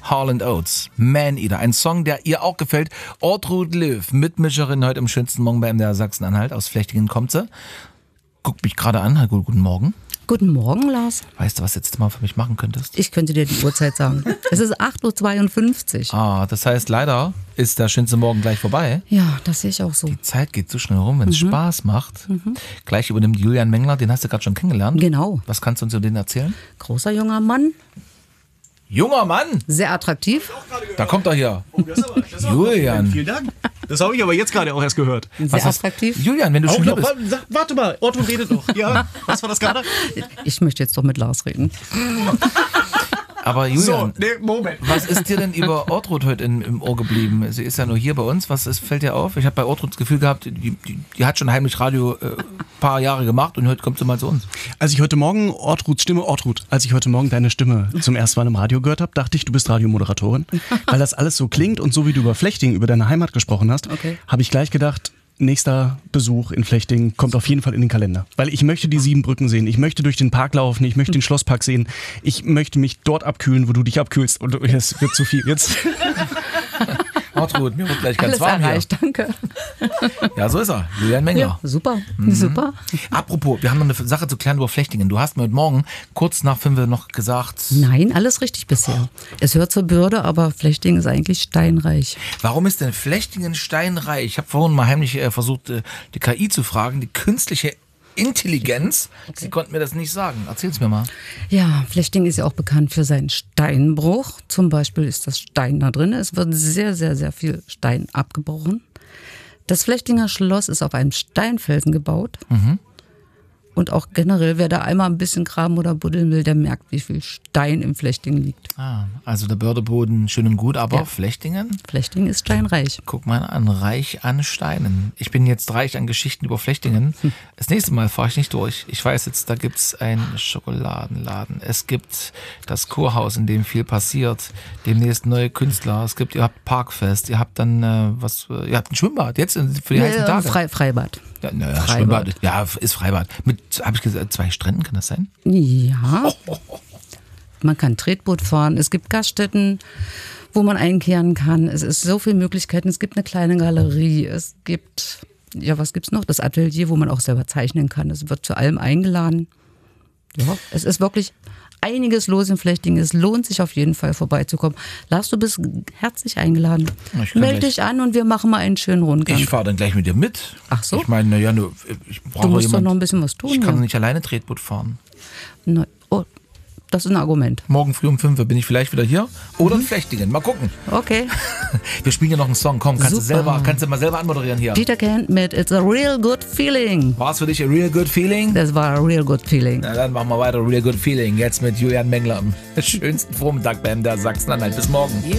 Hall & Oates, Man Eater. Ein Song, der ihr auch gefällt. Ortrud Löw, Mitmischerin heute im schönsten Morgen bei MDR Sachsen-Anhalt. Aus Flechtingen kommt sie. Guckt mich gerade an. Guten Morgen. Guten Morgen, Lars. Weißt du, was jetzt mal für mich machen könntest? Ich könnte dir die Uhrzeit sagen. Es ist 8.52 Uhr. Das heißt, leider ist der schönste Morgen gleich vorbei. Ja, das sehe ich auch so. Die Zeit geht so schnell rum, wenn es Spaß macht. Gleich übernimmt Julian Mengler, den hast du gerade schon kennengelernt. Genau. Was kannst du uns über den erzählen? Großer junger Mann. Junger Mann? Sehr attraktiv. Da kommt er hier. Oh, das ist aber Julian. Vielen Dank. Das habe ich aber jetzt gerade auch erst gehört. Sehr attraktiv. Julian, wenn du schon hier bist. Warte mal, Otto redet noch. Ja, was war das gerade? Ich möchte jetzt doch mit Lars reden. Aber Julian, Moment. was ist dir denn über Ortrud heute im Ohr geblieben? Sie ist ja nur hier bei uns. Fällt dir auf? Ich habe bei Ortrud das Gefühl gehabt, die hat schon heimlich Radio paar Jahre gemacht und heute kommt sie mal zu uns. Als ich heute Morgen als ich heute Morgen deine Stimme zum ersten Mal im Radio gehört habe, dachte ich, du bist Radiomoderatorin. Weil das alles so klingt und so wie du über Flechtingen, über deine Heimat gesprochen hast, habe ich gleich gedacht, nächster Besuch in Flechtingen kommt auf jeden Fall in den Kalender. Weil ich möchte die 7 Brücken sehen, ich möchte durch den Park laufen, ich möchte den Schlosspark sehen, ich möchte mich dort abkühlen, wo du dich abkühlst. Und es wird zu viel jetzt. Ortrud, mir wird gleich ganz Alles warm erreicht, danke. Ja, so ist er. Julian Mengler. Ja, super, super. Apropos, wir haben noch eine Sache zu klären über Flechtingen. Du hast mir heute Morgen kurz nach 5 noch gesagt... Nein, alles richtig bisher. Es hört zur Bürde, aber Flechtingen ist eigentlich steinreich. Warum ist denn Flechtingen steinreich? Ich habe vorhin mal heimlich versucht, die KI zu fragen, die künstliche Intelligenz. Sie konnten mir das nicht sagen. Erzähl's mir mal. Ja, Flechtingen ist ja auch bekannt für seinen Steinbruch. Zum Beispiel ist das Stein da drin. Es wird sehr, sehr, sehr viel Stein abgebrochen. Das Flechtinger Schloss ist auf einem Steinfelsen gebaut. Und auch generell, wer da einmal ein bisschen graben oder buddeln will, der merkt, wie viel Stein im Flechtingen liegt. Also der Bördeboden schön und gut, aber Flechtingen? Flechtingen ist steinreich. Guck mal an, reich an Steinen. Ich bin jetzt reich an Geschichten über Flechtingen. Das nächste Mal fahre ich nicht durch. Ich weiß jetzt, da gibt's einen Schokoladenladen. Es gibt das Kurhaus, in dem viel passiert. Demnächst neue Künstler. Ihr habt Parkfest. Ihr habt dann ihr habt ein Schwimmbad jetzt für die heißen Tage. Freibad. Ja, Schwimmbad. Ja, ist Freibad. Habe ich gesagt, 2 Stränden, kann das sein? Ja. Man kann Tretboot fahren. Es gibt Gaststätten, wo man einkehren kann. Es ist so viele Möglichkeiten. Es gibt eine kleine Galerie. Es gibt, was gibt's noch? Das Atelier, wo man auch selber zeichnen kann. Es wird zu allem eingeladen. Ja, es ist wirklich einiges los in Flechtingen. Es lohnt sich auf jeden Fall vorbeizukommen. Lars, du bist herzlich eingeladen. Meld dich an und wir machen mal einen schönen Rundgang. Ich fahre dann gleich mit dir mit. Ach so? Ich meine, ich brauche Du musst doch noch ein bisschen was tun. Ich kann nicht alleine Tretboot fahren. Das ist ein Argument. Morgen früh um 5 bin ich vielleicht wieder hier oder in Flechtingen. Mal gucken. Okay. Wir spielen ja noch einen Song. Komm, kannst du mal selber anmoderieren hier. Dieter Kent mit It's a Real Good Feeling. War es für dich a real good feeling? Das war a real good feeling. Na dann machen wir weiter. Real good feeling. Jetzt mit Julian Mengler am schönsten Vormittag bei MDR Sachsen-Anhalt. Bis morgen.